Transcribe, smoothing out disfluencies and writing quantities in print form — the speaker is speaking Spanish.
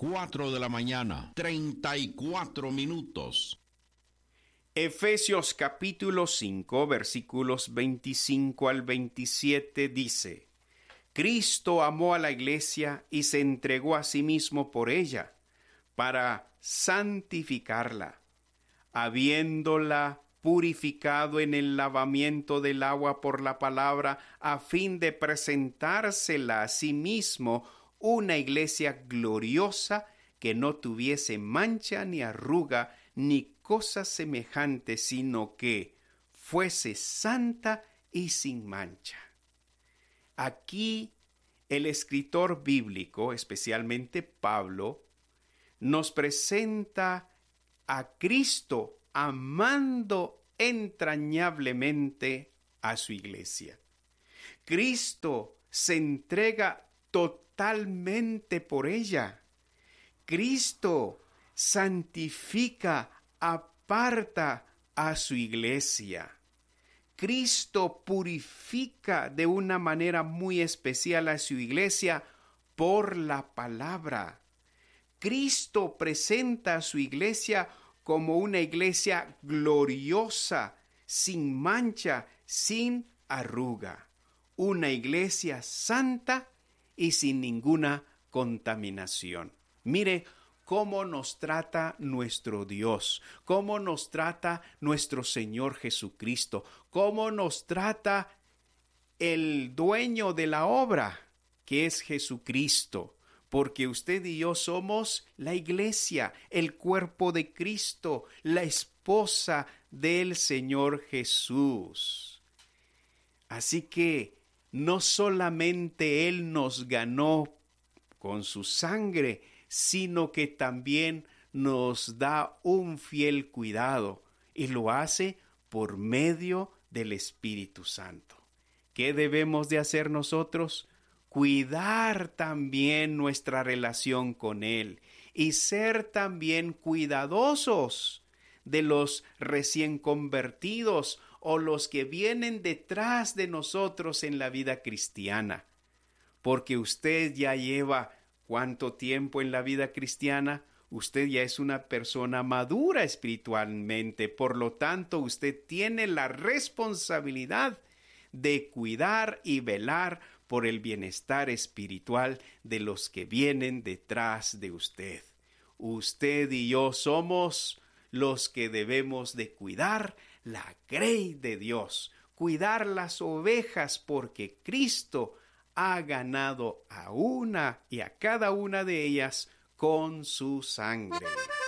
4 de la mañana, 34 minutos. Efesios capítulo 5, versículos 25 al 27 dice: Cristo amó a la iglesia y se entregó a sí mismo por ella, para santificarla, habiéndola purificado en el lavamiento del agua por la palabra, a fin de presentársela a sí mismo una iglesia gloriosa, que no tuviese mancha ni arruga ni cosa semejante, sino que fuese santa y sin mancha. Aquí el escritor bíblico, especialmente Pablo, nos presenta a Cristo amando entrañablemente a su iglesia. Cristo se entrega totalmente por ella. Cristo santifica, aparta a su iglesia. Cristo purifica de una manera muy especial a su iglesia por la palabra. Cristo presenta a su iglesia como una iglesia gloriosa, sin mancha, sin arruga. Una iglesia santa y sin ninguna contaminación. Mire cómo nos trata nuestro Dios, cómo nos trata nuestro Señor Jesucristo, cómo nos trata el dueño de la obra, que es Jesucristo, porque usted y yo somos la iglesia, el cuerpo de Cristo, la esposa del Señor Jesús. Así que no solamente Él nos ganó con su sangre, sino que también nos da un fiel cuidado, y lo hace por medio del Espíritu Santo. ¿Qué debemos de hacer nosotros? Cuidar también nuestra relación con Él y ser también cuidadosos de los recién convertidos o los que vienen detrás de nosotros en la vida cristiana. Porque usted ya lleva ¿cuánto tiempo en la vida cristiana? Usted ya es una persona madura espiritualmente, por lo tanto usted tiene la responsabilidad de cuidar y velar por el bienestar espiritual de los que vienen detrás de usted. Usted y yo somos los que debemos de cuidar la grey de Dios, cuidar las ovejas, porque Cristo ha ganado a una y a cada una de ellas con su sangre.